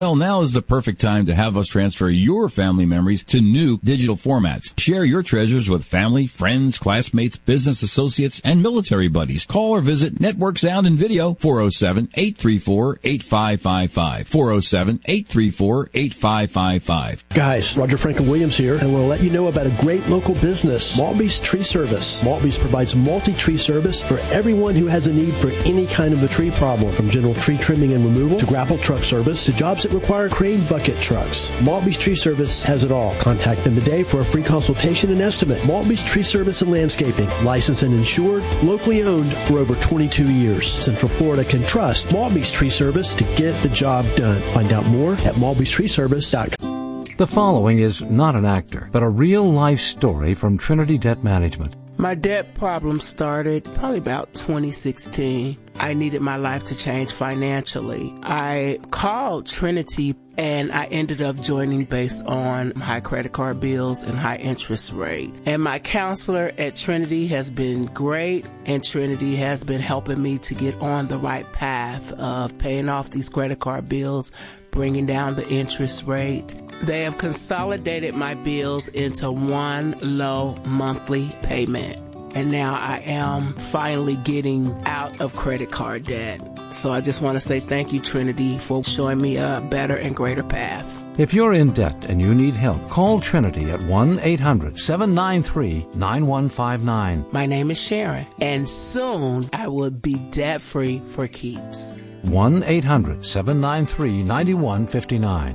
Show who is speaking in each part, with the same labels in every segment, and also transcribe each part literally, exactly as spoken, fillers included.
Speaker 1: Well, now is the perfect time to have us transfer your family memories to new digital formats. Share your treasures with family, friends, classmates, business associates, and military buddies. Call or visit Network Sound and Video, four oh seven, eight three four, eight five five five, four oh seven, eight three four, eight five five five.
Speaker 2: Guys, Roger Franklin Williams here, and we'll let you know about a great local business, Maltby's Tree Service. Maltby's provides multi-tree service for everyone who has a need for any kind of a tree problem, from general tree trimming and removal to grapple truck service to jobs that require crane bucket trucks. Maltby's Tree Service has it all. Contact them today for a free consultation and estimate. Maltby's Tree Service and Landscaping, licensed and insured, locally owned for over twenty-two years. Central Florida can trust Maltby's Tree Service to get the job done. Find out more at maltbys tree service dot com.
Speaker 3: The following is not an actor, but a real-life story from Trinity Debt Management.
Speaker 4: My debt problem started probably about twenty sixteen. I needed my life to change financially. I called Trinity and I ended up joining based on high credit card bills and high interest rate. And my counselor at Trinity has been great, and Trinity has been helping me to get on the right path of paying off these credit card bills, bringing down the interest rate. They have consolidated my bills into one low monthly payment. And now I am finally getting out of credit card debt. So I just want to say thank you, Trinity, for showing me a better and greater path.
Speaker 3: If you're in debt and you need help, call Trinity at one eight hundred, seven nine three, nine one five nine.
Speaker 4: My name is Sharon, and soon I will be debt-free for keeps.
Speaker 3: one eight hundred, seven nine three, nine one five nine.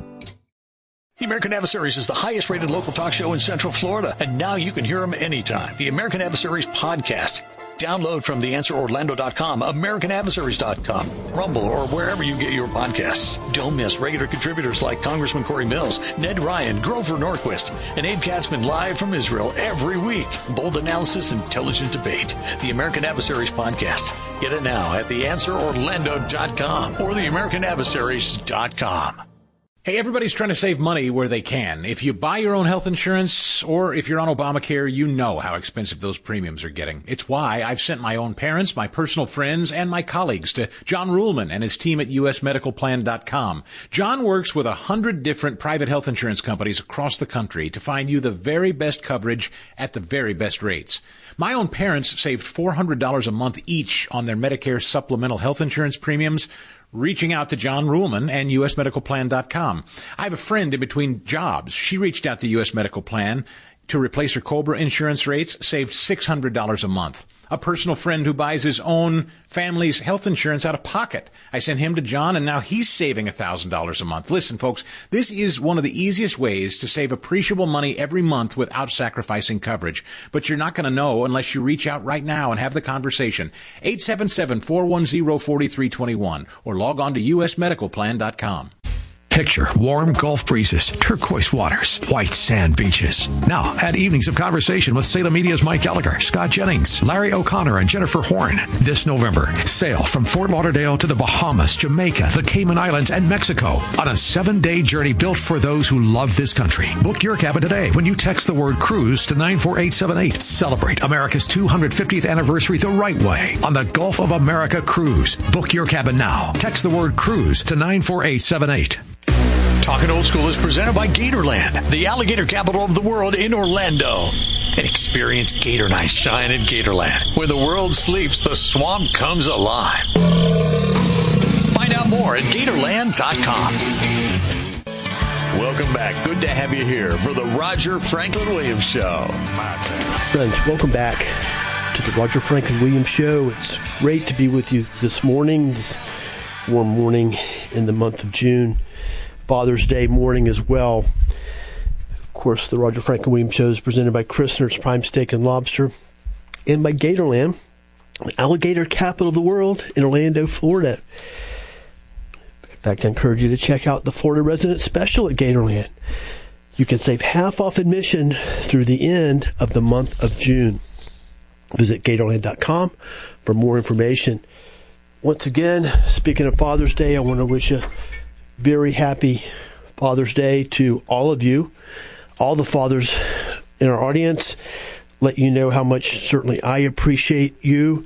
Speaker 5: The American Adversaries is the highest-rated local talk show in Central Florida, and now you can hear them anytime. The American Adversaries podcast. Download from the answer orlando dot com, american adversaries dot com, Rumble, or wherever you get your podcasts. Don't miss regular contributors like Congressman Corey Mills, Ned Ryan, Grover Norquist, and Abe Katzman live from Israel every week. Bold analysis, intelligent debate. The American Adversaries podcast. Get it now at the answer orlando dot com or the american adversaries dot com.
Speaker 6: Hey, everybody's trying to save money where they can. If you buy your own health insurance or if you're on Obamacare, you know how expensive those premiums are getting. It's why I've sent my own parents, my personal friends, and my colleagues to John Ruhlman and his team at U S medical plan dot com. John works with a hundred different private health insurance companies across the country to find you the very best coverage at the very best rates. My own parents saved four hundred dollars a month each on their Medicare supplemental health insurance premiums, reaching out to John Ruhlman and U S medical plan dot com. I have a friend in between jobs. She reached out to U S Medical Plan to replace her COBRA insurance rates, saved six hundred dollars a month. A personal friend who buys his own family's health insurance out of pocket. I sent him to John, and now he's saving one thousand dollars a month. Listen, folks, this is one of the easiest ways to save appreciable money every month without sacrificing coverage. But you're not going to know unless you reach out right now and have the conversation. eight seven seven, four one zero, four three two one or log on to U S medical plan dot com.
Speaker 7: Picture warm Gulf breezes, turquoise waters, white sand beaches. Now, add evenings of conversation with Salem Media's Mike Gallagher, Scott Jennings, Larry O'Connor, and Jennifer Horn. This November, sail from Fort Lauderdale to the Bahamas, Jamaica, the Cayman Islands, and Mexico on a seven-day journey built for those who love this country. Book your cabin today when you text the word cruise to nine four eight seven eight. Celebrate America's two hundred fiftieth anniversary the right way on the Gulf of America Cruise. Book your cabin now. Text the word cruise to nine four eight seven eight.
Speaker 5: Talking Old School is presented by Gatorland, the alligator capital of the world in Orlando. And experience Gator Night Shine in Gatorland. Where the world sleeps, the swamp comes alive. Find out more at gatorland dot com. Welcome back. Good to have you here for the Roger Franklin Williams Show.
Speaker 2: Friends, welcome back to the Roger Franklin Williams Show. It's great to be with you this morning, this warm morning in the month of June. Father's Day morning as well. Of course, the Roger Franklin Williams Show is presented by Christner's Prime Steak and Lobster and by Gatorland, the alligator capital of the world in Orlando, Florida. In fact, I encourage you to check out the Florida Resident Special at Gatorland. You can save half off admission through the end of the month of June. Visit gatorland dot com for more information. Once again, speaking of Father's Day, I want to wish you very happy Father's Day to all of you, all the fathers in our audience. Let you know how much certainly I appreciate you.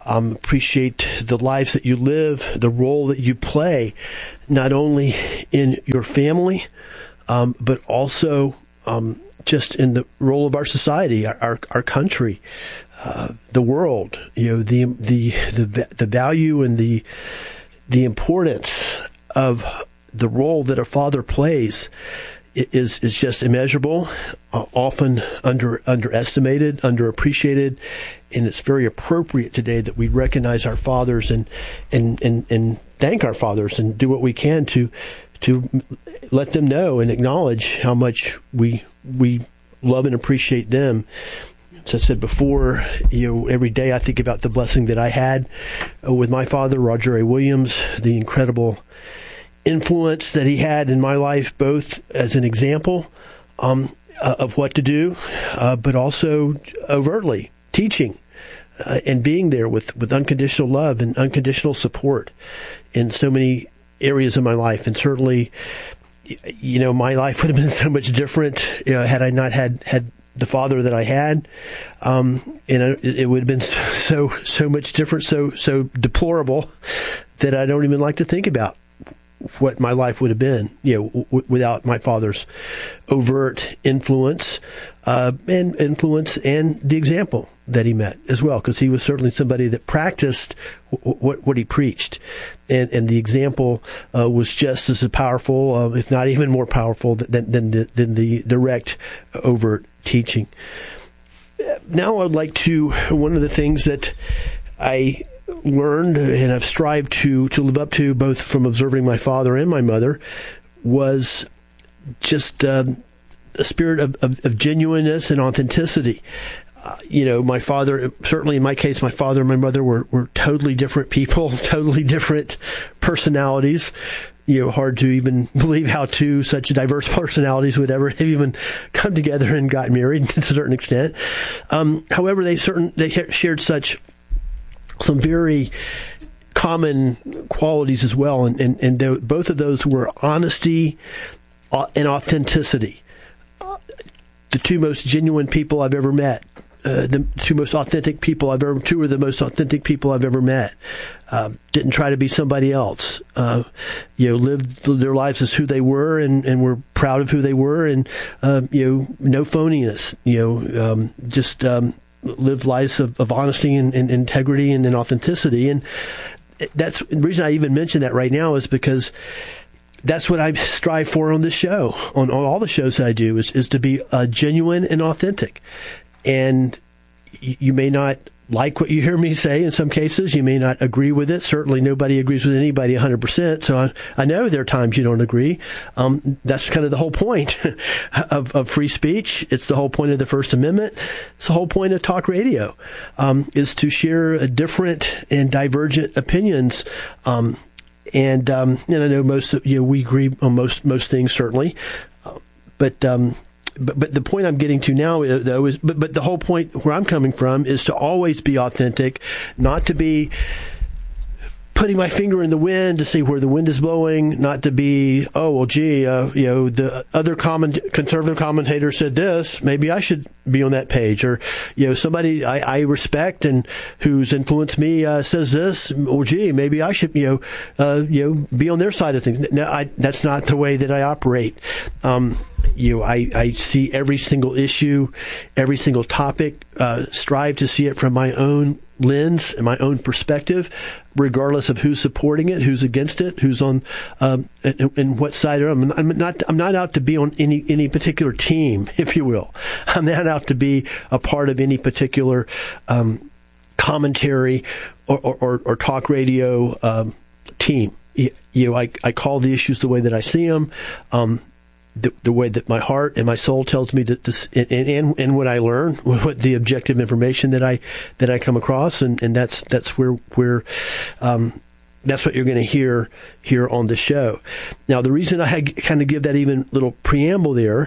Speaker 2: Um, appreciate the lives that you live, the role that you play, not only in your family, um, but also um, just in the role of our society, our our, our country, uh, the world. You know, the the the the value and the the importance of the role that a father plays is is just immeasurable, uh, often under underestimated, underappreciated, and it's very appropriate today that we recognize our fathers and and, and, and thank our fathers and do what we can to to let them know and acknowledge how much we we love and appreciate them. As I said before, you know, every day I think about the blessing that I had with my father, Roger A. Williams, the incredible influence that he had in my life, both as an example um, uh, of what to do, uh, but also overtly teaching uh, and being there with, with unconditional love and unconditional support in so many areas of my life. And certainly, you know, my life would have been so much different you know, had I not had, had the father that I had. Um, and it would have been so, so much different, so, so deplorable that I don't even like to think about what my life would have been, you know, w- without my father's overt influence, uh, and influence and the example that he met as well, because he was certainly somebody that practiced w- what what he preached, and and the example uh, was just as powerful, uh, if not even more powerful than than the, than the direct, overt teaching. Now, I'd like to one of the things that I learned and I've strived to to live up to, both from observing my father and my mother, was just uh, a spirit of, of, of genuineness and authenticity. Uh, you know, my father, certainly in my case, my father and my mother were, were totally different people, totally different personalities. You know, hard to even believe how two such diverse personalities would ever have even come together and got married to a certain extent. Um, however, they certain they shared such some very common qualities as well, and and, and th- both of those were honesty uh, and authenticity. Uh, the two most genuine people I've ever met, uh, the two most authentic people I've ever, two of the most authentic people I've ever met. Uh, didn't try to be somebody else. Uh, you know, lived their lives as who they were, and, and were proud of who they were, and uh, you know, no phoniness. You know, um, just. Um, lived lives of, of honesty and, and integrity and, and authenticity. And that's the reason I even mention that right now, is because that's what I strive for on this show, on, on all the shows that I do, is, is to be uh, genuine and authentic. And you, you may not like what you hear me say in some cases. You may not agree with it. Certainly nobody agrees with anybody one hundred percent. So I, I know there are times you don't agree. Um, that's kind of the whole point of, of free speech. It's the whole point of the First Amendment. It's the whole point of talk radio, um, is to share a different and divergent opinions. Um, and, um, and I know most of, you know, we agree on most, most things, certainly. Uh, but, um, But, but the point I'm getting to now, though, is but, but the whole point where I'm coming from is to always be authentic, not to be putting my finger in the wind to see where the wind is blowing, not to be, oh, well, gee, uh, you know, the other common conservative commentator said this, maybe I should be on that page. Or, you know, somebody I, I respect and who's influenced me uh, says this, well, gee, maybe I should, you know, uh, you know, be on their side of things. No, I, that's not the way that I operate. Um, You know, I, I see every single issue, every single topic, uh, strive to see it from my own lens and my own perspective, regardless of who's supporting it, who's against it, who's on, um, and, and what side I'm. I'm not. I'm not out to be on any any particular team, if you will. I'm not out to be a part of any particular um, commentary or, or, or, or talk radio um, team. You, you know, I I call the issues the way that I see them. Um, The, the way that my heart and my soul tells me to, to and, and and what I learn, what the objective information that I that I come across, and, and that's that's where where um, that's what you're going to hear here on the show. Now, the reason I kind of give that even little preamble there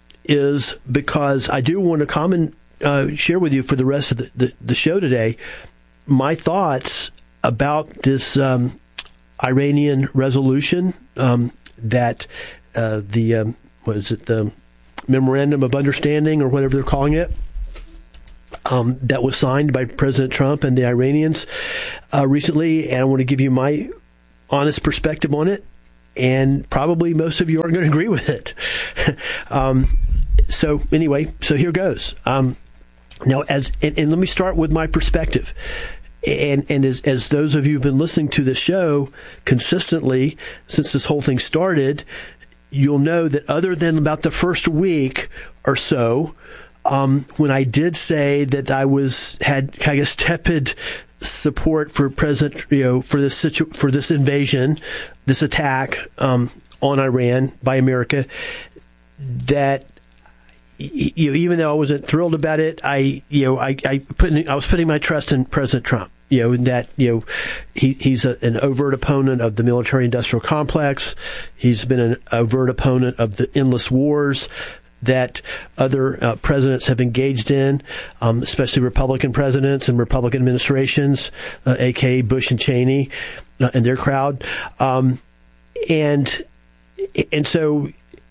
Speaker 2: is because I do want to comment, uh, share with you for the rest of the, the, the show today my thoughts about this um, Iranian resolution um, that. Uh, the, um, what is it, the Memorandum of Understanding or whatever they're calling it. um, that was signed by President Trump and the Iranians uh, recently, and I want to give you my honest perspective on it, and probably most of you are going to agree with it. um, so anyway, so here goes. Um, now, as and, and let me start with my perspective. And, and as, as those of you who've been listening to the show consistently since this whole thing started, you'll know that other than about the first week or so, um, when I did say that I was had, I guess, tepid support for President, you know, for this situ- for this invasion, this attack um, on Iran by America, that. You know, even though I wasn't thrilled about it, I, you know, I, I put, in, I was putting my trust in President Trump. You know, in that, you know, he, he's a, an overt opponent of the military-industrial complex. He's been an overt opponent of the endless wars that other uh, presidents have engaged in, um, especially Republican presidents and Republican administrations, uh, aka Bush and Cheney uh, and their crowd, um, and and so.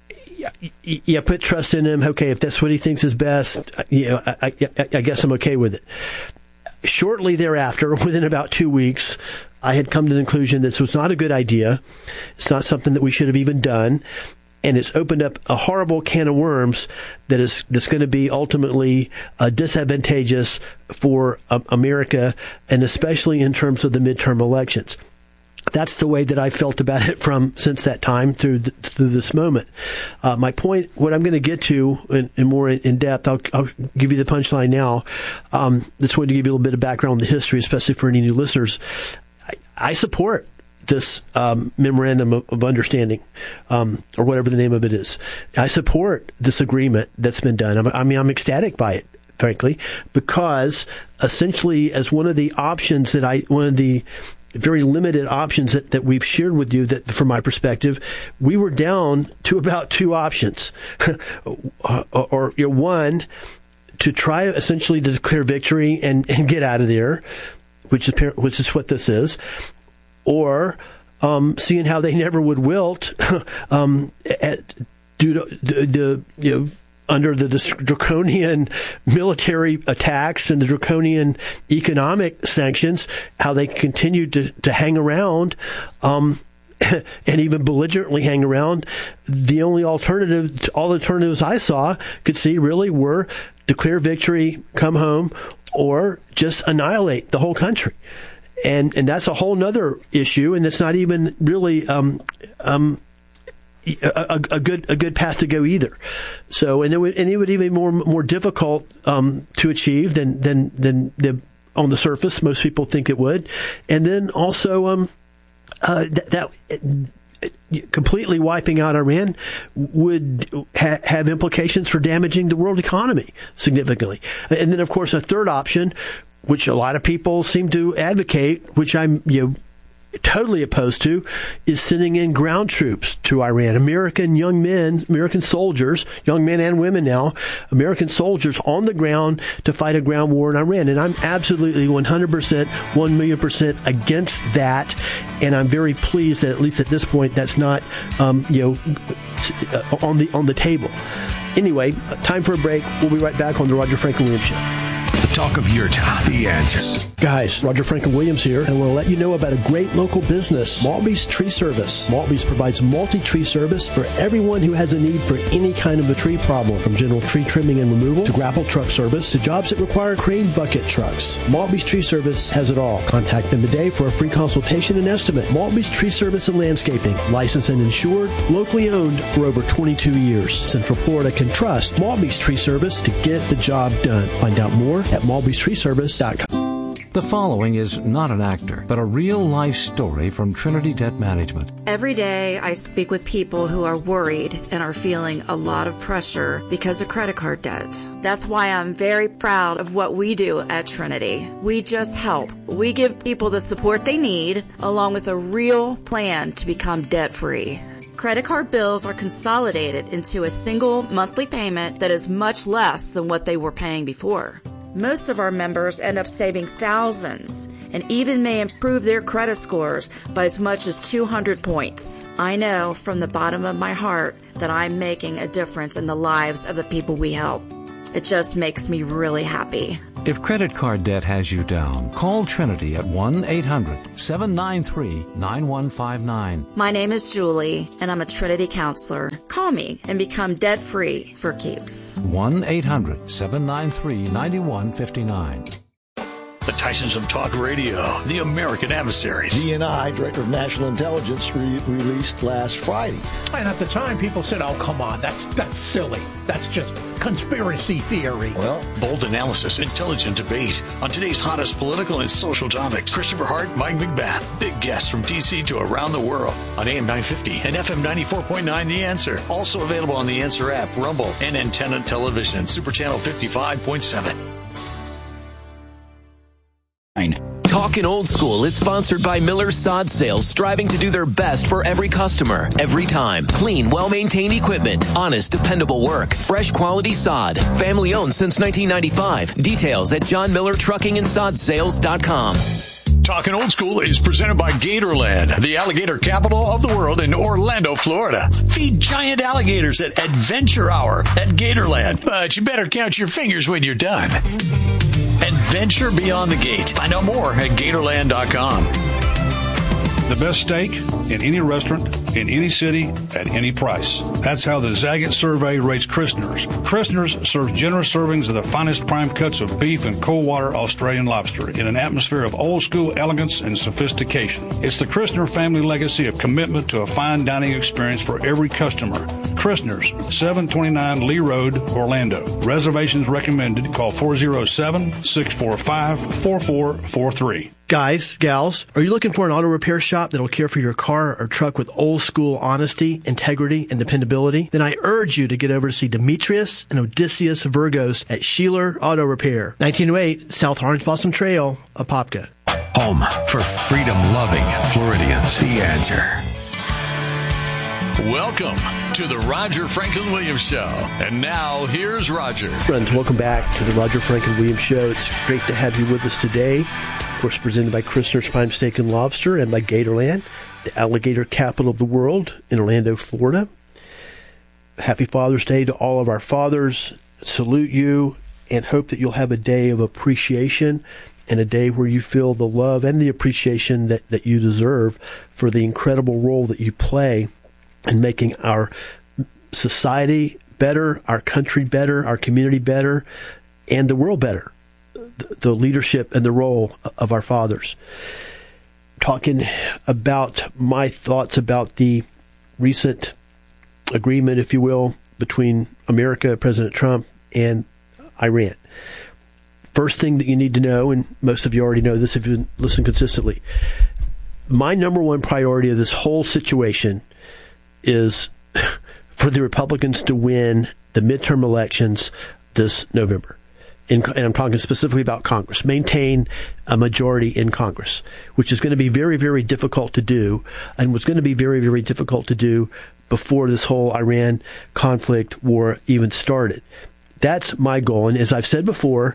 Speaker 2: Yeah, put trust in him. Okay, if that's what he thinks is best, you know, I, I, I guess I'm okay with it. Shortly thereafter, within about two weeks, I had come to the conclusion this was not a good idea. It's not something that we should have even done, and it's opened up a horrible can of worms that is that's going to be ultimately uh, disadvantageous for uh, America, and especially in terms of the midterm elections. That's the way that I felt about it from since that time through th- through this moment. Uh, my point, what I'm going to get to in, in more in depth, I'll, I'll give you the punchline now. Um, that's going to give you a little bit of background on the history, especially for any new listeners. I, I support this um, memorandum of, of understanding, um, or whatever the name of it is. I support this agreement that's been done. I'm, I mean, I'm ecstatic by it, frankly, because essentially, as one of the options that I, one of the very limited options that, that we've shared with you, that from my perspective, we were down to about two options. or, or you know, one, to try essentially to declare victory and, and get out of there, which is which is what this is, or um, seeing how they never would wilt um, at, due to, to, to you know, under the draconian military attacks and the draconian economic sanctions, how they continued to, to hang around um, and even belligerently hang around. The only alternative, all the alternatives I saw, could see really were declare victory, come home, or just annihilate the whole country. And and that's a whole nother issue, and it's not even really um, um, A, a, a good a good path to go either. So and it would and it would even be more more difficult um, to achieve than than than the, on the surface most people think it would. And then also um, uh, that, that uh, completely wiping out Iran would ha- have implications for damaging the world economy significantly. And then of course a third option, which a lot of people seem to advocate, which I'm you know. totally opposed to, is sending in ground troops to Iran. American young men, American soldiers, young men and women now, American soldiers on the ground to fight a ground war in Iran. And I'm absolutely one hundred percent, one million percent against that. And I'm very pleased that at least at this point, that's not, um, you know, on the on the table. Anyway, time for a break. We'll be right back on the Roger Franklin Williams Show.
Speaker 7: The talk of your town, The Answer.
Speaker 2: Guys, Roger Franklin Williams here, and I want to let you know about a great local business, Maltby's Tree Service. Maltby's provides multi-tree service for everyone who has a need for any kind of a tree problem, from general tree trimming and removal to grapple truck service to jobs that require crane bucket trucks. Maltby's Tree Service has it all. Contact them today for a free consultation and estimate. Maltby's Tree Service and Landscaping, licensed and insured, locally owned for over twenty-two years. Central Florida can trust Maltby's Tree Service to get the job done. Find out more at malbys tree service dot com.
Speaker 3: The following is not an actor, but a real-life story from Trinity Debt Management.
Speaker 8: Every day I speak with people who are worried and are feeling a lot of pressure because of credit card debt. That's why I'm very proud of what we do at Trinity. We just help. We give people the support they need, along with a real plan to become debt-free. Credit card bills are consolidated into a single monthly payment that is much less than what they were paying before. Most of our members end up saving thousands and even may improve their credit scores by as much as two hundred points. I know from the bottom of my heart that I'm making a difference in the lives of the people we help. It just makes me really happy.
Speaker 3: If credit card debt has you down, call Trinity at one eight hundred seven nine three nine one five nine.
Speaker 8: My name is Julie, and I'm a Trinity counselor. Call me and become debt-free for keeps.
Speaker 3: one eight hundred seven nine three nine one five nine.
Speaker 5: The Tysons of Talk Radio, the American Adversaries.
Speaker 9: D N I, Director of National Intelligence, re- released last Friday.
Speaker 10: And at the time, people said, oh, come on, that's that's silly. That's just conspiracy theory.
Speaker 5: Well, bold analysis, intelligent debate on today's hottest political and social topics. Christopher Hart, Mike McBath, big guests from D C to around the world on A M nine fifty and F M ninety-four point nine The Answer. Also available on The Answer app, Rumble, and Antenna Television and Super Channel fifty-five point seven.
Speaker 11: Talkin' Old School is sponsored by Miller Sod Sales, striving to do their best for every customer, every time. Clean, well-maintained equipment, honest, dependable work, fresh quality sod, family owned since nineteen ninety-five. Details at john miller trucking and sod sales dot com.
Speaker 5: Talking Old School is presented by Gatorland, the alligator capital of the world in Orlando, Florida. Feed giant alligators at Adventure Hour at Gatorland, but you better count your fingers when you're done. Adventure Beyond the Gate. Find out more at Gatorland dot com.
Speaker 12: The best steak in any restaurant, in any city, at any price. That's how the Zagat survey rates Christner's. Christner's serves generous servings of the finest prime cuts of beef and cold water Australian lobster in an atmosphere of old school elegance and sophistication. It's the Christner family legacy of commitment to a fine dining experience for every customer. Christner's, seven twenty-nine Lee Road, Orlando. Reservations recommended. Call four oh seven, six four five, four four four three.
Speaker 2: Guys, gals, are you looking for an auto repair shop that'll care for your car or truck with old school honesty, integrity, and dependability? Then I urge you to get over to see Demetrius and Odysseus Virgos at Sheeler Auto Repair, nineteen oh eight South Orange Blossom Trail, Apopka.
Speaker 7: Home for freedom-loving Floridians. The Answer.
Speaker 1: Welcome to the Roger Franklin Williams Show. And now, here's Roger.
Speaker 2: Friends, welcome back to the Roger Franklin Williams Show. It's great to have you with us today. Of course, presented by Christner's Prime Steak and Lobster and by Gatorland, the alligator capital of the world in Orlando, Florida. Happy Father's Day to all of our fathers. Salute you and hope that you'll have a day of appreciation and a day where you feel the love and the appreciation that, that you deserve for the incredible role that you play in making our society better, our country better, our community better, and the world better. The, the leadership and the role of our fathers. Talking about my thoughts about the recent agreement, if you will, between America, President Trump, and Iran. First thing that you need to know, and most of you already know this if you listen consistently, my number one priority of this whole situation is for the Republicans to win the midterm elections this November. In, and I'm talking specifically about Congress. Maintain a majority in Congress, which is going to be very, very difficult to do, and was going to be very, very difficult to do before this whole Iran conflict war even started. That's my goal. And as I've said before,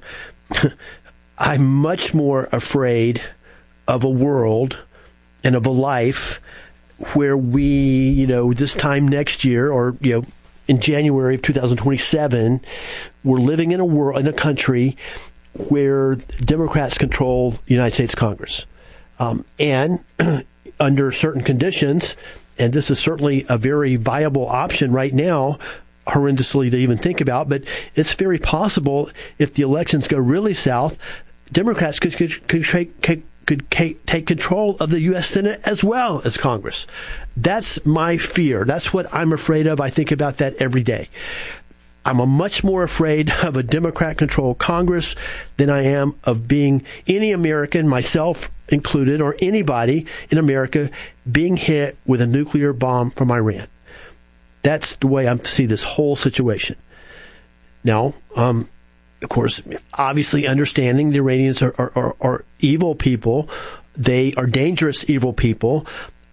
Speaker 2: I'm much more afraid of a world and of a life where we, you know, this time next year or, you know, in January of two thousand twenty-seven, we're living in a world, in a country where Democrats control the United States Congress. Um, and under certain conditions, and this is certainly a very viable option right now, horrendously to even think about, but it's very possible if the elections go really south, Democrats could could could, could, could take control of the U S Senate as well as Congress. That's my fear. That's what I'm afraid of. I think about that every day. I'm a much more afraid of a Democrat-controlled Congress than I am of being any American, myself included, or anybody in America being hit with a nuclear bomb from Iran. That's the way I see this whole situation. Now, um, of course, obviously understanding the Iranians are, are, are, are evil people. They are dangerous, evil people.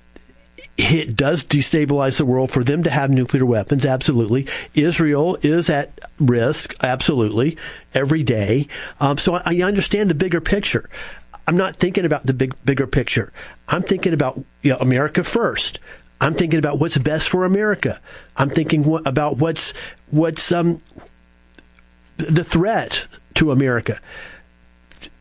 Speaker 2: It does destabilize the world for them to have nuclear weapons, absolutely. Israel is at risk, absolutely, every day. Um, so I, I understand the bigger picture. I'm not thinking about the big bigger picture. I'm thinking about, you know, America first. I'm thinking about what's best for America. I'm thinking what, about what's what's um, the threat to America.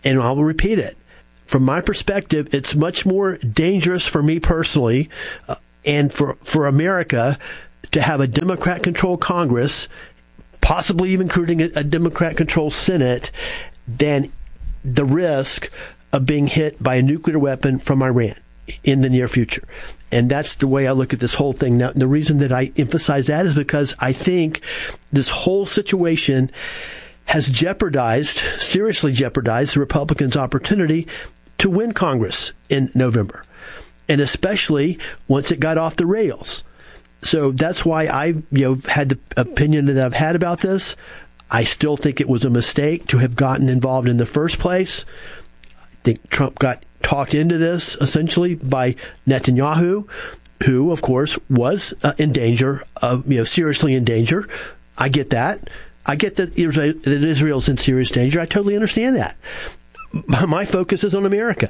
Speaker 2: and I will repeat it. From my perspective, it's much more dangerous for me personally uh, and for, for America to have a Democrat-controlled Congress, possibly even including a, a Democrat-controlled Senate, than the risk of being hit by a nuclear weapon from Iran in the near future. And that's the way I look at this whole thing. Now, the reason that I emphasize that is because I think this whole situation has jeopardized, seriously jeopardized, the Republicans' opportunity to win Congress in November, and especially once it got off the rails. So that's why I, you know, had the opinion that I've had about this. I still think it was a mistake to have gotten involved in the first place. I think Trump got talked into this essentially by Netanyahu, who, of course, was uh, in danger of, you know, seriously in danger. I get that. I get that Israel, that Israel's in serious danger. I totally understand that. My focus is on America,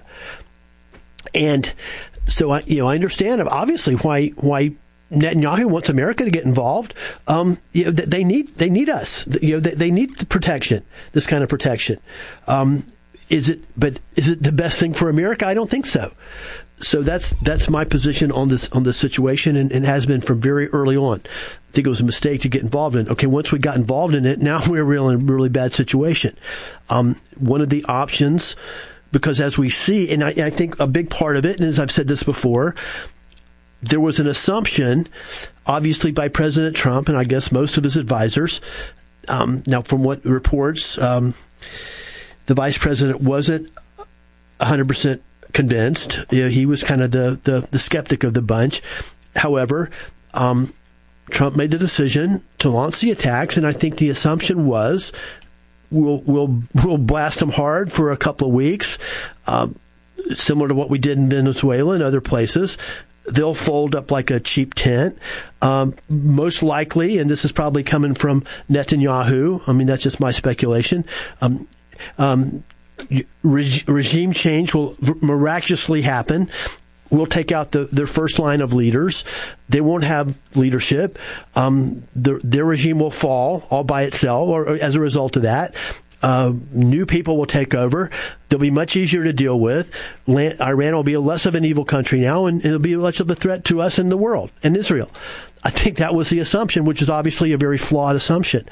Speaker 2: and so I, you know, I understand obviously why why Netanyahu wants America to get involved. Um, you know, they need they need us. You know, they, they need the protection, this kind of protection. Um, is it? But is it the best thing for America? I don't think so. So that's that's my position on this on this situation, and, and has been from very early on. I think it was a mistake to get involved in. Okay, once we got involved in it, now we're really in a really bad situation. Um, one of the options, because as we see, and I, I think a big part of it, and as I've said this before, there was an assumption, obviously by President Trump and I guess most of his advisors. Um, now, from what reports, um, the vice president wasn't one hundred percent convinced. You know, he was kind of the, the, the skeptic of the bunch. However, um, Trump made the decision to launch the attacks, and I think the assumption was we'll we'll we'll blast them hard for a couple of weeks, um, similar to what we did in Venezuela and other places. They'll fold up like a cheap tent. Um, most likely, and this is probably coming from Netanyahu, I mean, that's just my speculation, um, um, re- regime change will miraculously happen. We'll take out the, their first line of leaders. They won't have leadership. Um, their, their regime will fall all by itself, or, or as a result of that. Uh, new people will take over. They'll be much easier to deal with. Land, Iran will be less of an evil country now, and it'll be less of a threat to us in the world, and Israel. I think that was the assumption, which is obviously a very flawed assumption.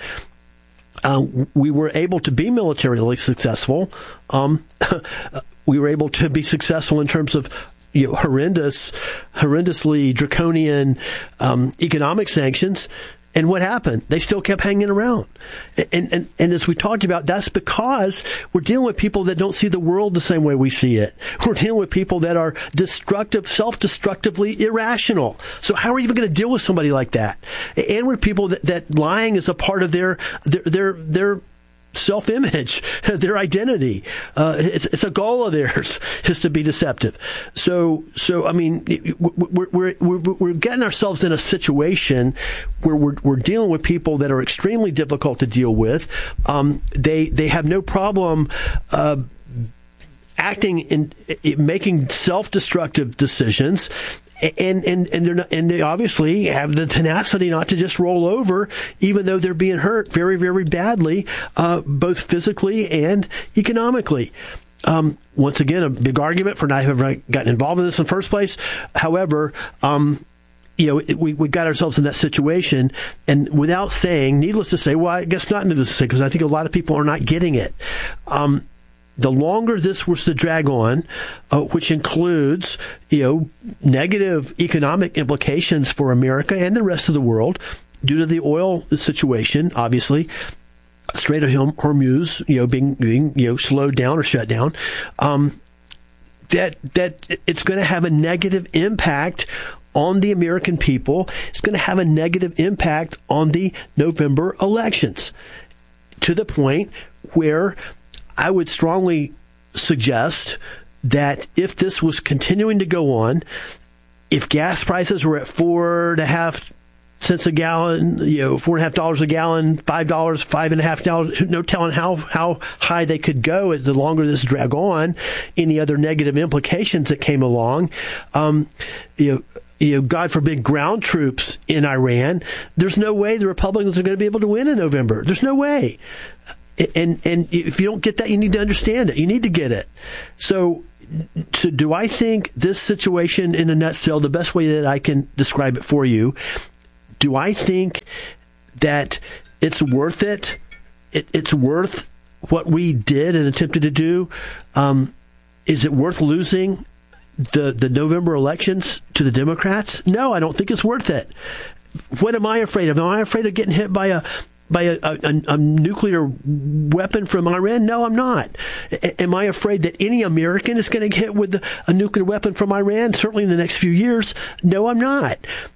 Speaker 2: Uh, we were able to be militarily successful. Um, we were able to be successful in terms of, you know, horrendous, horrendously draconian um, economic sanctions. And what happened? They still kept hanging around. And, and and as we talked about, that's because we're dealing with people that don't see the world the same way we see it. We're dealing with people that are destructive, self-destructively irrational. So how are you even going to deal with somebody like that? And with people that, that lying is a part of their their their, their self-image, their identity. Uh, it's, it's a goal of theirs is to be deceptive. So, so I mean, we're, we're, we're, we're getting ourselves in a situation where we're, we're dealing with people that are extremely difficult to deal with. Um, they, they have no problem, uh, acting in, in making self-destructive decisions. And and and they're not, and they obviously have the tenacity not to just roll over, even though they're being hurt very, very badly, uh, both physically and economically. Um, once again, a big argument for not having gotten involved in this in the first place. However, um, you know, it, we we got ourselves in that situation, and without saying, needless to say, well, I guess not needless to say, because I think a lot of people are not getting it. Um, The longer this was to drag on, uh, which includes, you know, negative economic implications for America and the rest of the world due to the oil situation, obviously, Strait of Hormuz, you know, being, being you know, slowed down or shut down, um, that that it's going to have a negative impact on the American people. It's going to have a negative impact on the November elections, to the point where I would strongly suggest that if this was continuing to go on, if gas prices were at four and a half cents a gallon, you know, four and a half dollars a gallon, five dollars, five and a half dollars, no telling how, how high they could go as the longer this drag on, any other negative implications that came along, um, you know, you know, God forbid, ground troops in Iran, there's no way the Republicans are going to be able to win in November. There's no way. And and if you don't get that, you need to understand it. You need to get it. So, so do I think this situation in a nutshell, the best way that I can describe it for you, do I think that it's worth it? it it's worth what we did and attempted to do? Um, is it worth losing the the November elections to the Democrats? No, I don't think it's worth it. What am I afraid of? Am I afraid of getting hit by a by a, a, a nuclear weapon from Iran? No, I'm not. A- am I afraid that any American is going to get hit with a nuclear weapon from Iran, certainly in the next few years? No, I'm not.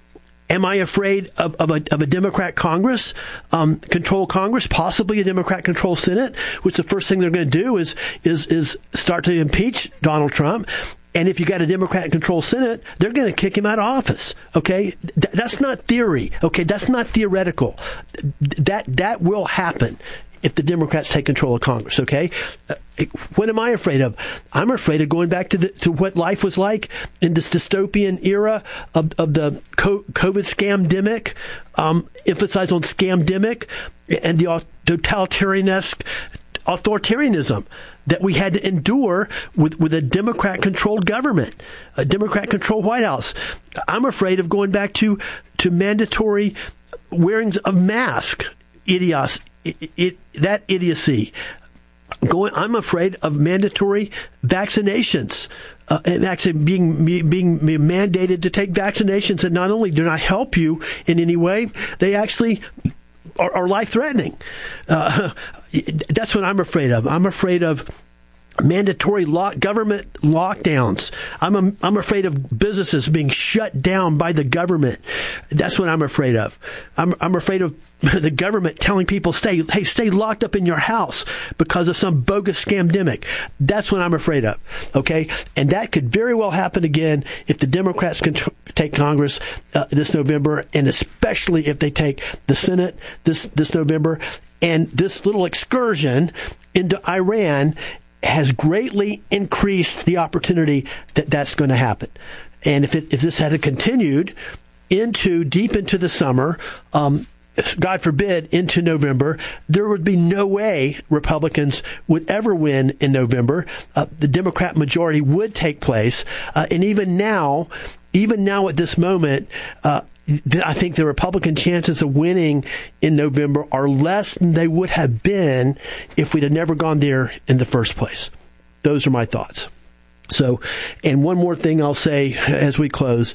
Speaker 2: Am I afraid of, of, a, of a Democrat Congress, um, control Congress, possibly a Democrat control Senate, which the first thing they're going to do is is is start to impeach Donald Trump? And if you got a Democrat control Senate, they're going to kick him out of office. Okay, Th- that's not theory. Okay, that's not theoretical. That that will happen if the Democrats take control of Congress. Okay, uh, what am I afraid of? I'm afraid of going back to the, to what life was like in this dystopian era of, of the COVID scamdemic, um, emphasize on scamdemic, and the totalitarianesque authoritarianism that we had to endure with, with a Democrat-controlled government, a Democrat-controlled White House. I'm afraid of going back to, to mandatory wearing of masks, idios, it, it, that idiocy. Going, I'm afraid of mandatory vaccinations. Uh, and actually being being mandated to take vaccinations that not only do not help you in any way, they actually are, are life-threatening. Uh, that's what I'm afraid of. I'm afraid of mandatory lock, government lockdowns. I'm a, I'm afraid of businesses being shut down by the government. That's what I'm afraid of. I'm I'm afraid of the government telling people, stay, hey, stay locked up in your house because of some bogus scamdemic. That's what I'm afraid of. Okay? And that could very well happen again if the Democrats can tr- take Congress uh, this November, and especially if they take the Senate this, this November. And this little excursion into Iran has greatly increased the opportunity that that's going to happen. And if it, if this had continued into deep into the summer, um, God forbid, into November, there would be no way Republicans would ever win in November. Uh, the Democrat majority would take place. Uh, and even now, even now at this moment, uh, I think the Republican chances of winning in November are less than they would have been if we'd have never gone there in the first place. Those are my thoughts. So, and one more thing I'll say as we close.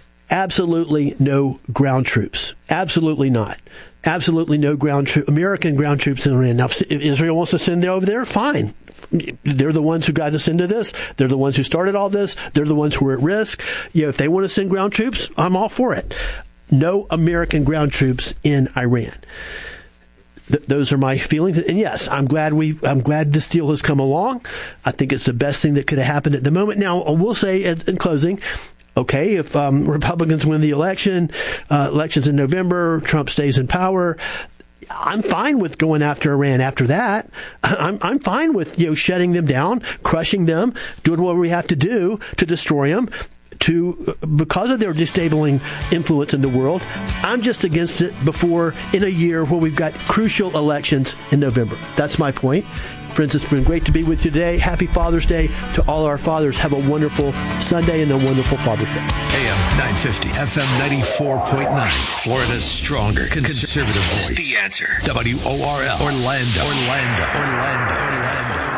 Speaker 2: Absolutely no ground troops. Absolutely not. Absolutely no ground troop, American ground troops in Iran. Now, if Israel wants to send them over there, fine. They're the ones who got us into this. They're the ones who started all this. They're the ones who are at risk. You know, if they want to send ground troops, I'm all for it. No American ground troops in Iran. Th- those are my feelings. And yes, I'm glad we. I'm glad this deal has come along. I think it's the best thing that could have happened at the moment. Now, I will say in closing, okay, if um, Republicans win the election, uh, elections in November, Trump stays in power, I'm fine with going after Iran after that. I'm I'm fine with, you know, shutting them down, crushing them, doing what we have to do to destroy them, to because of their destabilizing influence in the world. I'm just against it before in a year where we've got crucial elections in November. That's my point. Friends, it's been great to be with you today. Happy Father's Day to all our fathers. Have a wonderful Sunday and a wonderful Father's Day.
Speaker 7: A M nine fifty, F M ninety-four point nine. Florida's stronger conservative voice. The Answer. W O R L. Orlando. Orlando. Orlando. Orlando.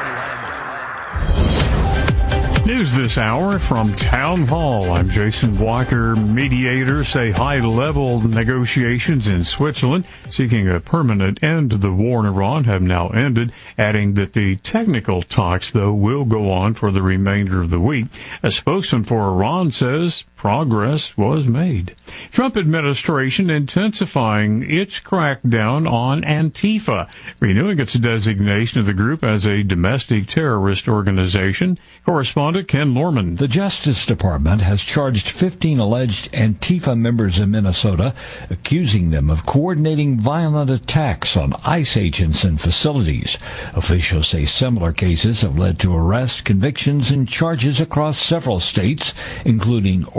Speaker 13: News this hour from Town Hall. I'm Jason Blocker. Mediators say high-level negotiations in Switzerland seeking a permanent end to the war in Iran have now ended, adding that the technical talks, though, will go on for the remainder of the week. A spokesman for Iran says progress was made. Trump administration intensifying its crackdown on Antifa, renewing its designation of the group as a domestic terrorist organization. Correspondent Ken Lorman.
Speaker 14: The Justice Department has charged fifteen alleged Antifa members in Minnesota, accusing them of coordinating violent attacks on ICE agents and facilities. Officials say similar cases have led to arrests, convictions, and charges across several states, including Oregon,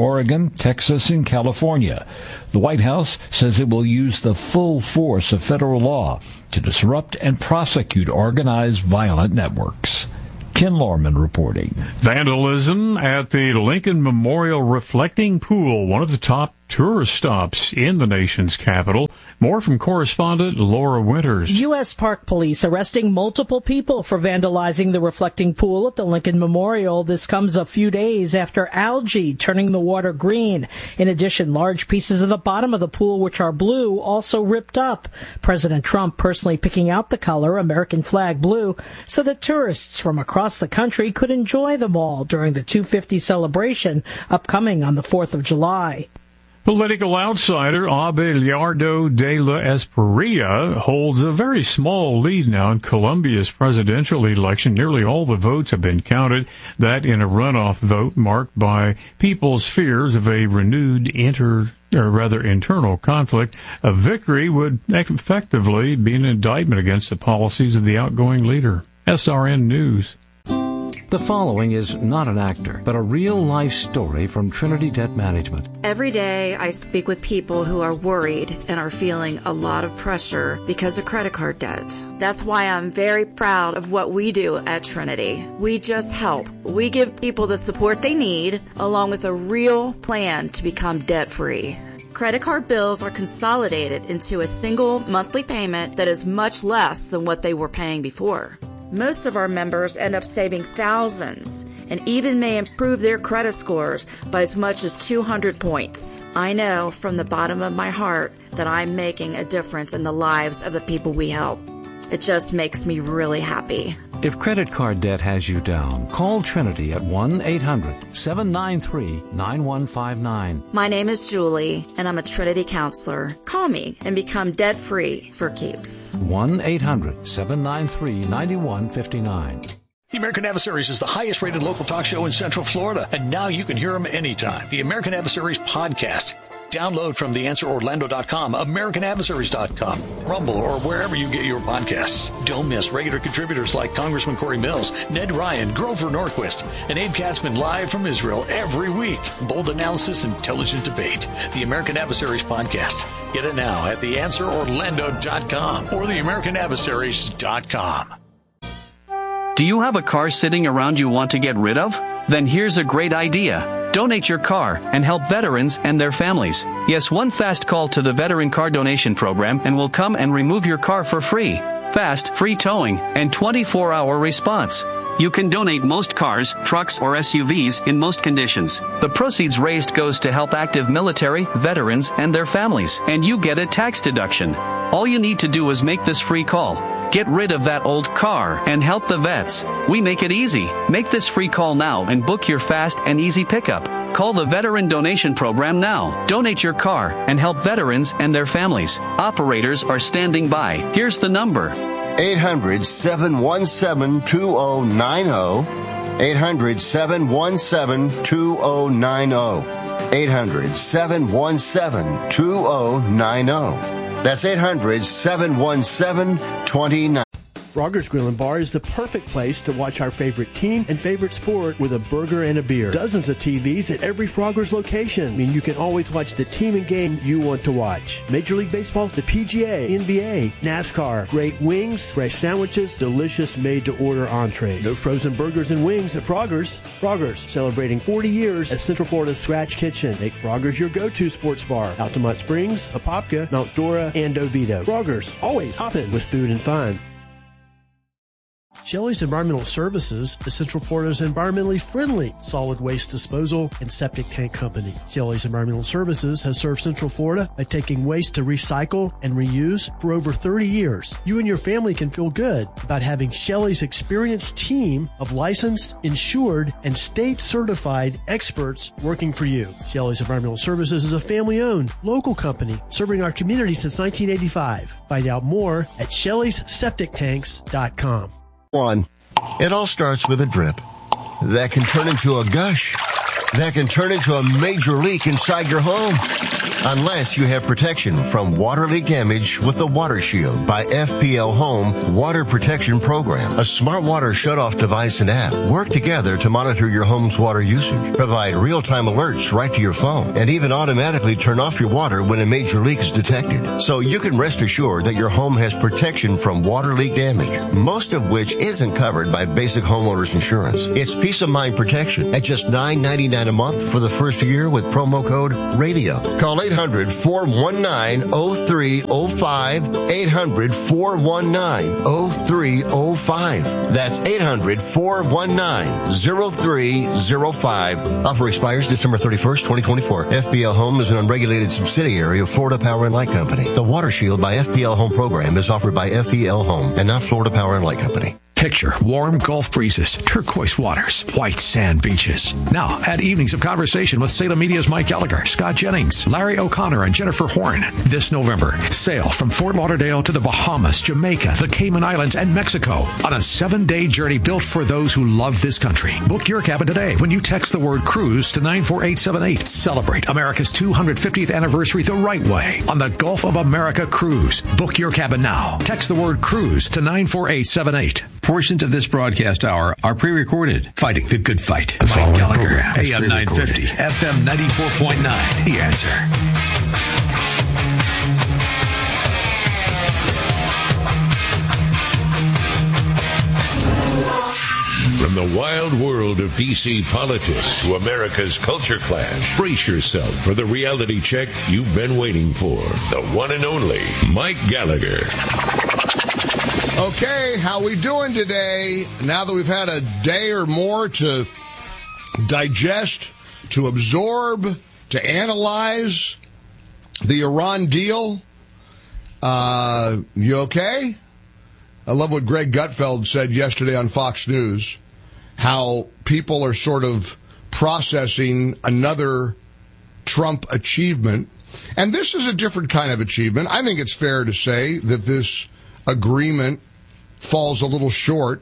Speaker 14: Oregon, Texas, and California. The White House says it will use the full force of federal law to disrupt and prosecute organized violent networks. Ken Lorman reporting.
Speaker 13: Vandalism at the Lincoln Memorial Reflecting Pool, one of the top tourist stops in the nation's capital. More from correspondent Laura Winters.
Speaker 15: U S. Park Police arresting multiple people for vandalizing the reflecting pool at the Lincoln Memorial. This comes a few days after algae turning the water green. In addition, large pieces of the bottom of the pool, which are blue, also ripped up. President Trump personally picking out the color, American flag blue, so that tourists from across the country could enjoy them all during the two fifty celebration upcoming on the fourth of July.
Speaker 13: Political outsider Abelardo de la Espriella holds a very small lead now in Colombia's presidential election. Nearly all the votes have been counted. That in a runoff vote marked by people's fears of a renewed inter, or rather internal conflict. A victory would effectively be an indictment against the policies of the outgoing leader. S R N News.
Speaker 3: The following is not an actor, but a real-life story from Trinity Debt Management.
Speaker 8: Every day I speak with people who are worried and are feeling a lot of pressure because of credit card debt. That's why I'm very proud of what we do at Trinity. We just help. We give people the support they need, along with a real plan to become debt-free. Credit card bills are consolidated into a single monthly payment that is much less than what they were paying before. Most of our members end up saving thousands and even may improve their credit scores by as much as two hundred points. I know from the bottom of my heart that I'm making a difference in the lives of the people we help. It just makes me really happy.
Speaker 3: If credit card debt has you down, call Trinity at one eight hundred seven nine three nine one five nine.
Speaker 8: My name is Julie, and I'm a Trinity counselor. Call me and become debt-free for keeps.
Speaker 3: one eight hundred seven nine three nine one five nine.
Speaker 5: The American Adversaries is the highest-rated local talk show in Central Florida, and now you can hear them anytime. The American Adversaries podcast. Download from the answer orlando dot com, american adversaries dot com, Rumble, or wherever you get your podcasts. Don't miss regular contributors like Congressman Corey Mills, Ned Ryan, Grover Norquist, and Abe Katzman live from Israel every week. Bold analysis, intelligent debate. The American Adversaries podcast. Get it now at the answer orlando dot com or the american adversaries dot com.
Speaker 16: Do you have a car sitting around you want to get rid of? Then here's a great idea. Donate your car and help veterans and their families. Yes, one fast call to the Veteran Car Donation Program and we'll come and remove your car for free. Fast, free towing, and twenty-four hour response. You can donate most cars, trucks, or S U Vs in most conditions. The proceeds raised goes to help active military, veterans, and their families, and you get a tax deduction. All you need to do is make this free call. Get rid of that old car and help the vets. We make it easy. Make this free call now and book your fast and easy pickup. Call the Veteran Donation Program now. Donate your car and help veterans and their families. Operators are standing by. Here's the number.
Speaker 17: eight hundred seven one seven two zero nine zero. eight hundred seven one seven two zero nine zero. eight hundred seven one seven two zero nine zero. That's eight hundred seven one seven two zero nine zero.
Speaker 2: Frogger's Grill and Bar is the perfect place to watch our favorite team and favorite sport with a burger and a beer. Dozens of T Vs at every Frogger's location. I mean, you can always watch the team and game you want to watch. Major League Baseball, the P G A, N B A, NASCAR, great wings, fresh sandwiches, delicious made-to-order entrees. No frozen burgers and wings at Frogger's. Frogger's, celebrating forty years as Central Florida's Scratch Kitchen. Make Frogger's your go-to sports bar. Altamont Springs, Apopka, Mount Dora, and Oviedo. Frogger's, always hopping with food and fun. Shelley's Environmental Services is Central Florida's environmentally friendly solid waste disposal and septic tank company. Shelley's Environmental Services has served Central Florida by taking waste to recycle and reuse for over thirty years. You and your family can feel good about having Shelley's experienced team of licensed, insured, and state-certified experts working for you. Shelley's Environmental Services is a family-owned, local company serving our community since nineteen eighty-five. Find out more at shelleys septic tanks dot com.
Speaker 17: One, it all starts with a drip. That can turn into a gush. That can turn into a major leak inside your home. unless you have protection from water leak damage with the Water Shield by F P L Home Water Protection Program. A smart water shutoff device and app work together to monitor your home's water usage, provide real-time alerts right to your phone, and even automatically turn off your water when a major leak is detected. So you can rest assured that your home has protection from water leak damage, most of which isn't covered by basic homeowners insurance. It's peace of mind protection at just nine ninety-nine a month for the first year with promo code RADIO. Call eight hundred, four one nine, oh three oh five, eight hundred, four one nine, oh three oh five. That's eight hundred, four one nine, oh three oh five. Offer expires December thirty-first, twenty twenty-four. F P L Home is an unregulated subsidiary of Florida Power and Light Company. The Water Shield by F P L Home program is offered by F P L Home and not Florida Power and Light Company.
Speaker 7: Picture warm Gulf breezes, turquoise waters, white sand beaches. Now, add evenings of conversation with Salem Media's Mike Gallagher, Scott Jennings, Larry O'Connor, and Jennifer Horn. This November, sail from Fort Lauderdale to the Bahamas, Jamaica, the Cayman Islands, and Mexico on a seven-day journey built for those who love this country. Book your cabin today when you text the word cruise to nine four eight seven eight. Celebrate America's two hundred fiftieth anniversary the right way on the Gulf of America Cruise. Book your cabin now. Text the word cruise to nine four eight seven eight.
Speaker 18: Portions of this broadcast hour are pre-recorded.
Speaker 7: Fighting the good fight.
Speaker 18: The
Speaker 7: Mike Gallagher,
Speaker 18: A M nine fifty,
Speaker 7: F M ninety-four point nine. The Answer.
Speaker 19: From the wild world of D C politics to America's culture clash, brace yourself for the reality check you've been waiting for. The one and only Mike Gallagher.
Speaker 20: Okay, how we doing today? Now that we've had a day or more to digest, to absorb, to analyze the Iran deal, uh, you okay? I love what Greg Gutfeld said yesterday on Fox News, how people are sort of processing another Trump achievement. And this is a different kind of achievement. I think it's fair to say that this agreement falls a little short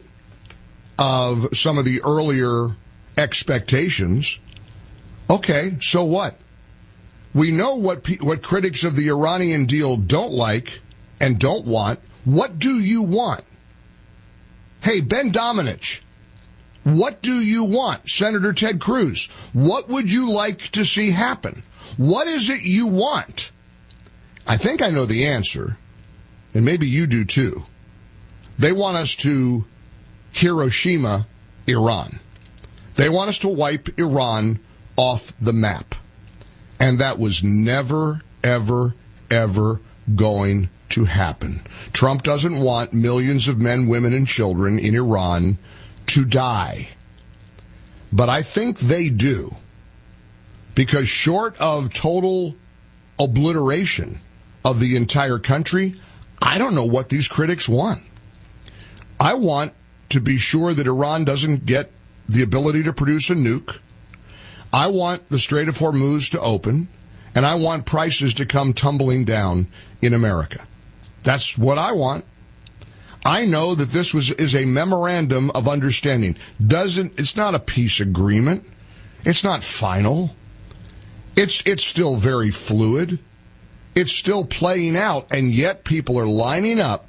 Speaker 20: of some of the earlier expectations. Okay, so what? We know what pe- what critics of the Iranian deal don't like and don't want. What do you want? Hey, Ben Domenech, what do you want? Senator Ted Cruz, what would you like to see happen? What is it you want? I think I know the answer, and maybe you do too. They want us to Hiroshima Iran. They want us to wipe Iran off the map. And that was never, ever, ever going to happen. Trump doesn't want millions of men, women, and children in Iran to die. But I think they do. Because short of total obliteration of the entire country, I don't know what these critics want. I want to be sure that Iran doesn't get the ability to produce a nuke. I want the Strait of Hormuz to open, and I want prices to come tumbling down in America. That's what I want. I know that this was is a memorandum of understanding. Doesn't it's not a peace agreement. It's not final. It's it's still very fluid. It's still playing out, and yet people are lining up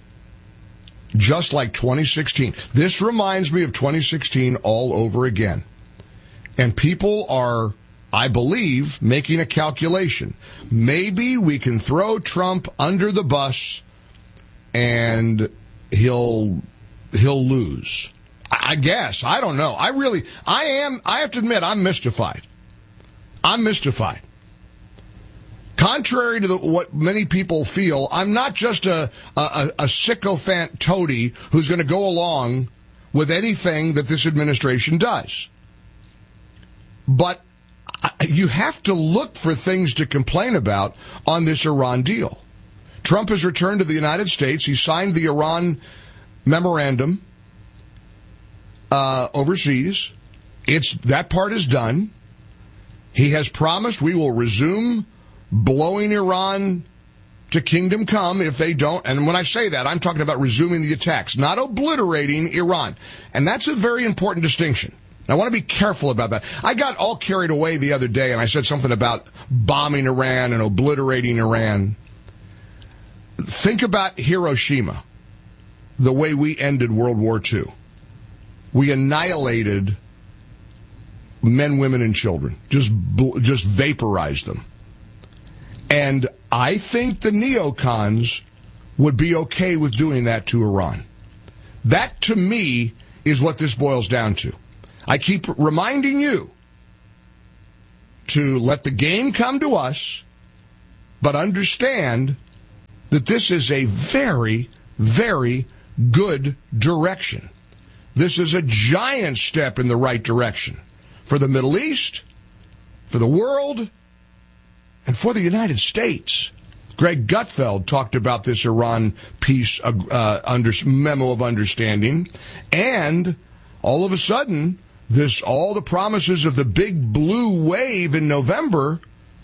Speaker 20: just like twenty sixteen. This reminds me of twenty sixteen all over again. And people are, I believe, making a calculation. Maybe we can throw Trump under the bus and he'll he'll lose. I guess. I don't know. I really, I am, I have to admit, I'm mystified. I'm mystified. Contrary to the, what many people feel, I'm not just a, a, a sycophant toady who's going to go along with anything that this administration does. But you have to look for things to complain about on this Iran deal. Trump has returned to the United States. He signed the Iran memorandum uh, overseas. It's that part is done. He has promised we will resume blowing Iran to kingdom come if they don't. And when I say that, I'm talking about resuming the attacks, not obliterating Iran. And that's a very important distinction. And I want to be careful about that. I got all carried away the other day, and I said something about bombing Iran and obliterating Iran. Think about Hiroshima, the way we ended World War Two. We annihilated men, women, and children, just just vaporized them. And I think the neocons would be okay with doing that to Iran. That, to me, is what this boils down to. I keep reminding you to let the game come to us, but understand that this is a very, very good direction. This is a giant step in the right direction for the Middle East, for the world, and for the United States. Greg Gutfeld talked about this Iran peace uh, under, memo of understanding, and all of a sudden, this all the promises of the big blue wave in November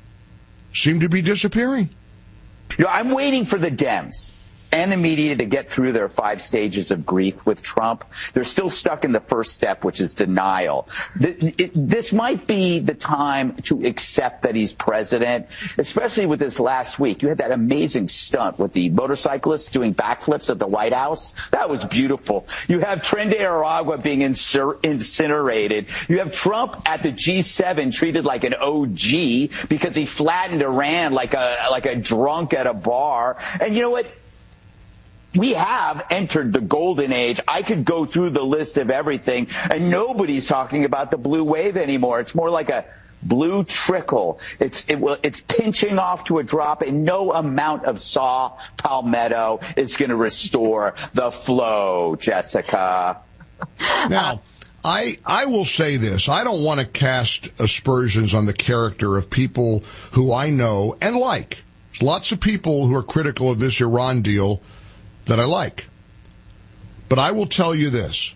Speaker 20: seem to be disappearing.
Speaker 21: You know, I'm waiting for the Dems and the media to get through their five stages of grief with Trump. They're still stuck in the first step, which is denial. This might be the time to accept that he's president, especially with this last week. You had that amazing stunt with the motorcyclists doing backflips at the White House. That was beautiful. You have Tren de Aragua being incinerated. You have Trump at the G seven treated like an O G because he flattened Iran like a, like a drunk at a bar. And you know what? We have entered the golden age. I could go through the list of everything, and nobody's talking about the blue wave anymore. It's more like a blue trickle. It's it will it's pinching off to a drop, and no amount of saw palmetto is going to restore the flow, Jessica.
Speaker 20: Now, I I will say this. I don't want to cast aspersions on the character of people who I know and like. There's lots of people who are critical of this Iran deal that I like. But I will tell you this.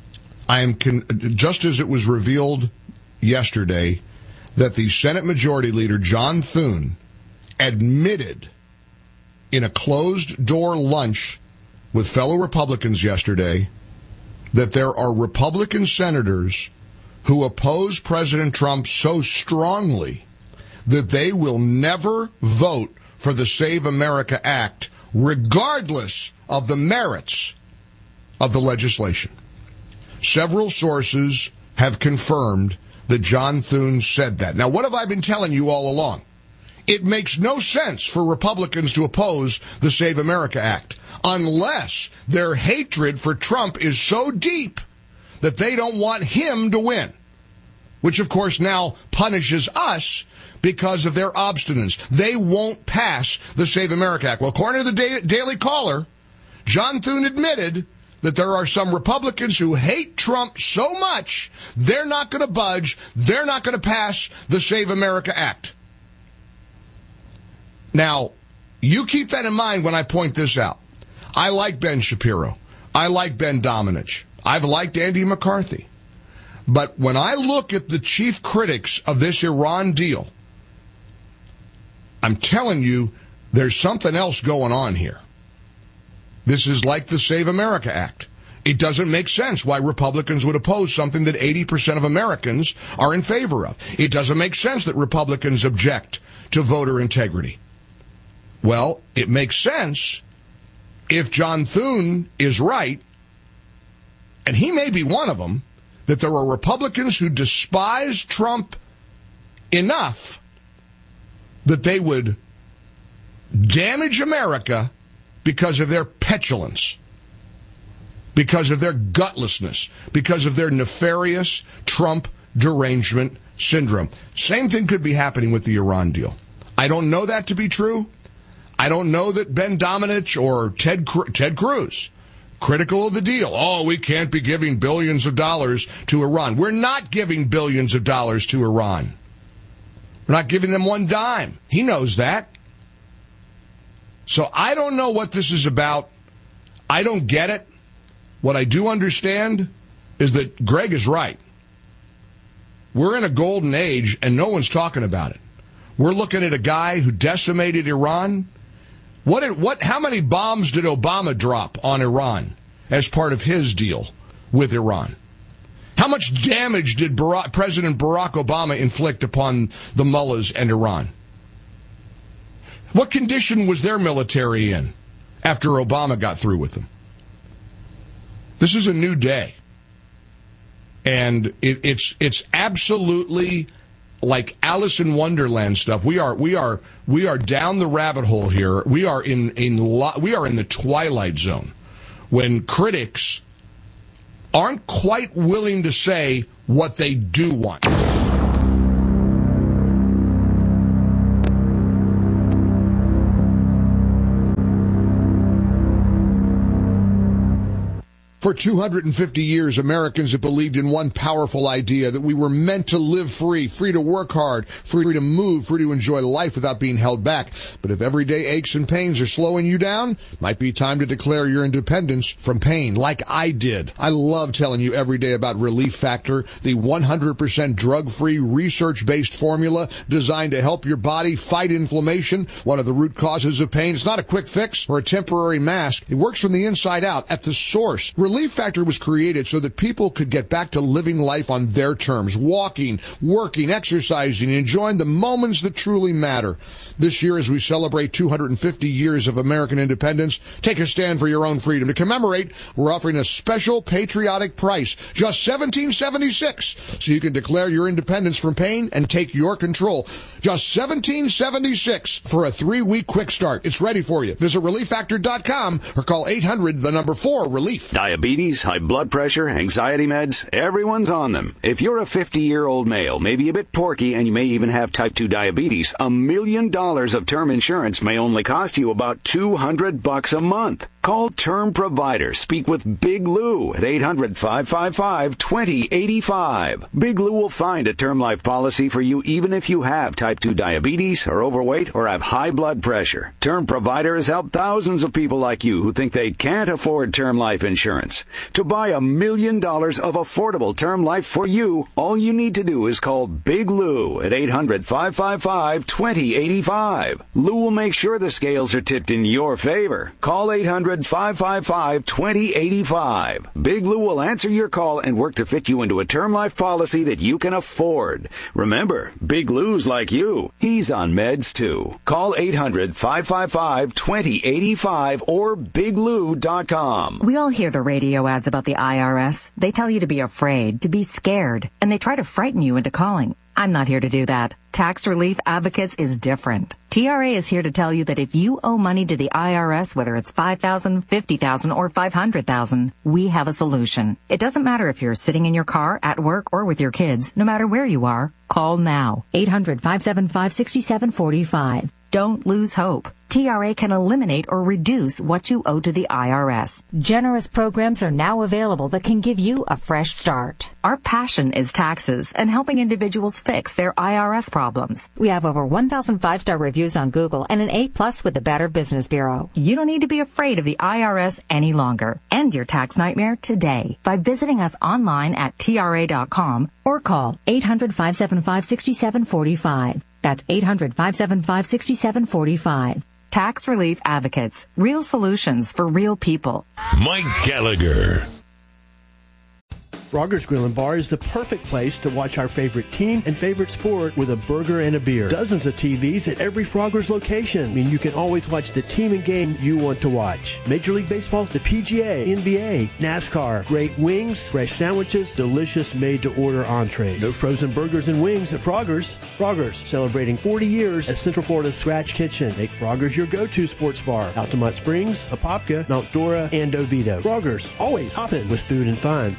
Speaker 20: I am con- just as it was revealed yesterday that the Senate Majority Leader, John Thune, admitted in a closed-door lunch with fellow Republicans yesterday that there are Republican senators who oppose President Trump so strongly that they will never vote for the Save America Act, regardless of the merits of the legislation. Several sources have confirmed that John Thune said that. Now, what have I been telling you all along? It makes no sense for Republicans to oppose the Save America Act unless their hatred for Trump is so deep that they don't want him to win, which, of course, now punishes us because of their obstinance. They won't pass the Save America Act. Well, according to the Daily Caller, John Thune admitted that there are some Republicans who hate Trump so much, they're not going to budge, they're not going to pass the Save America Act. Now, you keep that in mind when I point this out. I like Ben Shapiro. I like Ben Domenech. I've liked Andy McCarthy. But when I look at the chief critics of this Iran deal, I'm telling you, there's something else going on here. This is like the Save America Act. It doesn't make sense why Republicans would oppose something that eighty percent of Americans are in favor of. It doesn't make sense that Republicans object to voter integrity. Well, it makes sense if John Thune is right, and he may be one of them, that there are Republicans who despise Trump enough that they would damage America because of their petulance, because of their gutlessness, because of their nefarious Trump derangement syndrome. Same thing could be happening with the Iran deal. I don't know that to be true. I don't know that Ben Domenech or Ted Ted Cruz, critical of the deal. Oh, we can't be giving billions of dollars to Iran. We're not giving billions of dollars to Iran. We're not giving them one dime. He knows that. So I don't know what this is about. I don't get it. What I do understand is that Greg is right. We're in a golden age, and no one's talking about it. We're looking at a guy who decimated Iran. What? Did, what? How many bombs did Obama drop on Iran as part of his deal with Iran? How much damage did Barack, President Barack Obama inflict upon the mullahs and Iran? What condition was their military in after Obama got through with them? This is a new day. And it, it's it's absolutely like Alice in Wonderland stuff. We are we are we are down the rabbit hole here. We are in in lo- we are in the twilight zone when critics aren't quite willing to say what they do want. For two hundred fifty years, Americans have believed in one powerful idea, that we were meant to live free, free to work hard, free to move, free to enjoy life without being held back. But if everyday aches and pains are slowing you down, it might be time to declare your independence from pain, like I did. I love telling you every day about Relief Factor, the one hundred percent drug-free, research-based formula designed to help your body fight inflammation, one of the root causes of pain. It's not a quick fix or a temporary mask. It works from the inside out, at the source. Relief Factor was created so that people could get back to living life on their terms, walking, working, exercising, enjoying the moments that truly matter. This year, as we celebrate two hundred fifty years of American independence, take a stand for your own freedom. To commemorate, we're offering a special patriotic price, just seventeen seventy-six, so you can declare your independence from pain and take your control. Just seventeen seventy-six for a three-week quick start. It's ready for you. Visit relief factor dot com or call eight hundred, the number four, relief.
Speaker 4: Diabetes, high blood pressure, anxiety meds, everyone's on them. If you're a fifty-year-old male, maybe a bit porky, and you may even have type two diabetes, a million dollars of term insurance may only cost you about two hundred bucks a month. Call Term Provider. Speak with Big Lou at eight hundred, five five five, two zero eight five. Big Lou will find a term life policy for you even if you have type two diabetes, are overweight, or have high blood pressure. Term Provider has helped thousands of people like you who think they can't afford term life insurance. To buy a million dollars of affordable term life for you, all you need to do is call Big Lou at eight hundred, five five five, two zero eight five. Lou will make sure the scales are tipped in your favor. Call eight hundred, five five five, two zero eight five. Big Lou will answer your call and work to fit you into a term life policy that you can afford. Remember, Big Lou's like you. He's on meds too. Call eight hundred, five five five, two zero eight five or big lou dot com.
Speaker 22: We all hear the radio ads about the I R S. They tell you to be afraid, to be scared, and they try to frighten you into calling. I'm not here to do that. Tax Relief Advocates is different. T R A is here to tell you that if you owe money to the I R S, whether it's five thousand dollars, fifty thousand dollars, or five hundred thousand dollars, we have a solution. It doesn't matter if you're sitting in your car, at work, or with your kids. No matter where you are, call now. eight hundred, five seven five, six seven four five. Don't lose hope. T R A can eliminate or reduce what you owe to the I R S.
Speaker 23: Generous programs are now available that can give you a fresh start.
Speaker 22: Our passion is taxes and helping individuals fix their I R S problems.
Speaker 23: We have over one thousand five-star reviews on Google and an A plus with the Better Business Bureau.
Speaker 22: You don't need to be afraid of the I R S any longer. End your tax nightmare today by visiting us online at T R A dot com or call eight hundred, five seven five, six seven four five. That's eight hundred, five seven five, six seven four five. Tax Relief Advocates. Real solutions for real people.
Speaker 19: Mike Gallagher.
Speaker 2: Frogger's Grill and Bar is the perfect place to watch our favorite team and favorite sport with a burger and a beer. Dozens of T Vs at every Frogger's location. I mean, you can always watch the team and game you want to watch. Major League Baseball, the P G A, N B A, NASCAR, great wings, fresh sandwiches, delicious made-to-order entrees. No frozen burgers and wings at Frogger's. Frogger's, celebrating forty years as Central Florida's Scratch Kitchen. Make Frogger's your go-to sports bar. Altamont Springs, Apopka, Mount Dora, and Oviedo. Frogger's, always hopping with food and fun.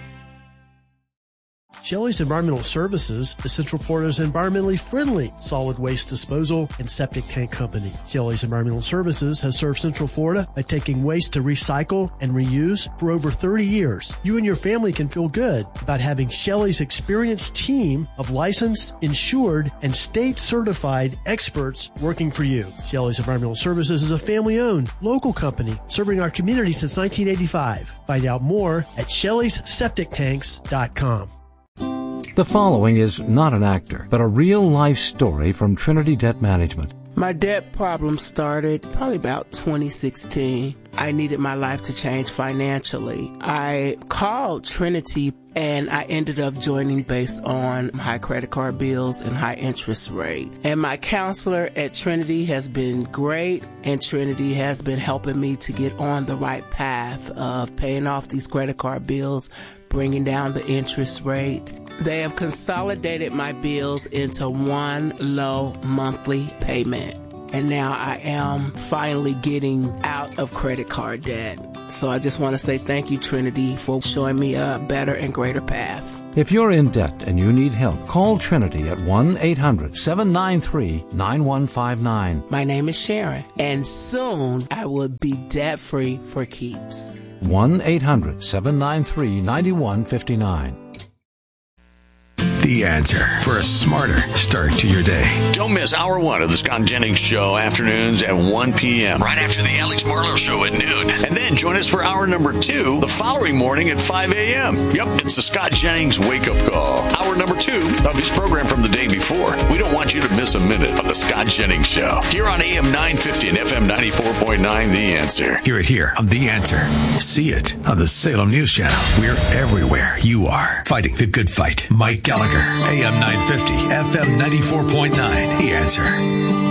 Speaker 2: Shelley's Environmental Services is Central Florida's environmentally friendly solid waste disposal and septic tank company. Shelley's Environmental Services has served Central Florida by taking waste to recycle and reuse for over thirty years. You and your family can feel good about having Shelley's experienced team of licensed, insured, and state-certified experts working for you. Shelley's Environmental Services is a family-owned, local company serving our community since nineteen eighty-five. Find out more at shelleys septic tanks dot com.
Speaker 3: The following is not an actor, but a real-life story from Trinity Debt Management.
Speaker 6: My debt problem started probably about twenty sixteen. I needed my life to change financially. I called Trinity and I ended up joining based on high credit card bills and high interest rate. And my counselor at Trinity has been great, and Trinity has been helping me to get on the right path of paying off these credit card bills, bringing down the interest rate. They have consolidated my bills into one low monthly payment. And now I am finally getting out of credit card debt. So I just want to say thank you, Trinity, for showing me a better and greater path.
Speaker 3: If you're in debt and you need help, call Trinity at one eight hundred seven nine three nine one five nine.
Speaker 6: My name is Sharon, and soon I will be debt-free for keeps.
Speaker 3: one eight hundred seven nine three nine one five nine.
Speaker 7: The answer for a smarter start to your day.
Speaker 5: Don't miss hour one of the Scott Jennings Show, afternoons at one p.m. right after the Alex Marlowe Show at noon. And then join us for hour number two the following morning at five a.m. Yep, it's the Scott Jennings Wake-Up Call. Hour number two of his program from the day before. We don't want you to miss a minute of the Scott Jennings Show. Here on A M nine fifty and F M ninety-four point nine, The Answer.
Speaker 7: Hear it here on The Answer. See it on the Salem News Channel. We're everywhere you are. Fighting the good fight. Mike Gallagher. A M nine fifty, F M ninety-four point nine. The Answer.